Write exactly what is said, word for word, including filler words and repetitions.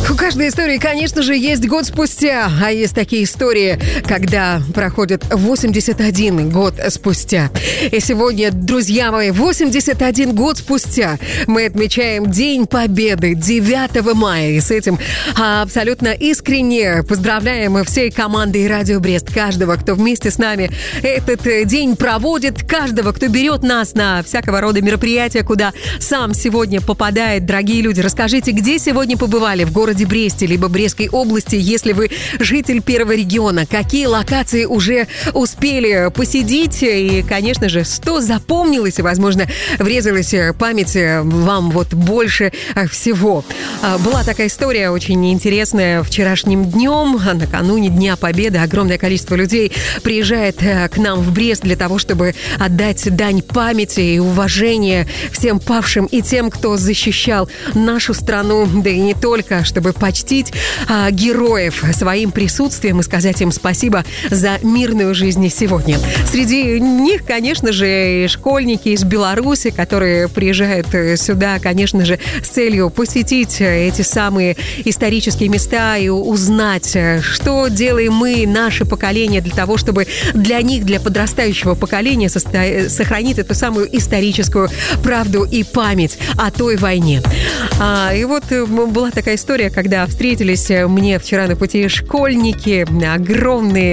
У каждой истории, конечно же, есть год спустя, а есть такие истории, когда проходит восемьдесят один год спустя. И сегодня, друзья мои, восемьдесят один год спустя мы отмечаем День Победы девятого мая. И с этим абсолютно искренне поздравляем всей командой «Радио Брест», каждого, кто вместе с нами этот день проводит, каждого, кто берет нас на всякого рода мероприятия, куда сам сегодня попадает. Дорогие люди, расскажите, где сегодня побывали в городе Бресте, либо Брестской области, если вы житель первого региона, какие локации уже успели посетить, и, конечно же, что запомнилось и, возможно, врезалась в память вам вот больше всего. Была такая история очень интересная вчерашним днем, накануне Дня Победы. Огромное количество людей приезжает к нам в Брест для того, чтобы отдать дань памяти и уважения всем павшим и тем, кто защищал нашу страну, да и не только, чтобы почтить а, героев своим присутствием и сказать им спасибо за мирную жизнь сегодня. Среди них, конечно же, и школьники из Беларуси, которые приезжают сюда, конечно же, с целью посетить эти самые исторические места и узнать, что делаем мы, наше поколение, для того, чтобы для них, для подрастающего поколения состо... сохранить эту самую историческую правду и память о той войне. А, и вот была такая история, когда встретились мне вчера на пути школьники, огромные